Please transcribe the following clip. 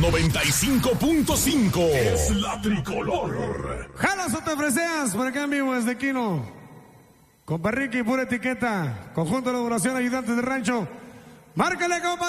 95.5 es la tricolor. Jalas o te freseas, por acá en vivo desde Quino. Compa Ricky, pura etiqueta. Conjunto de elaboración, ayudantes de rancho. Márcale, compa.